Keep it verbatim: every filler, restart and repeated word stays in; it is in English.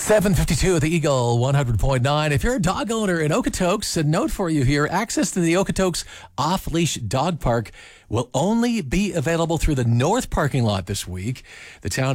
seven fifty-two at the Eagle one hundred point nine. If you're a dog owner in Okotoks, a note for you here. Access to the Okotoks Off-Leash Dog Park will only be available through the north parking lot this week. The town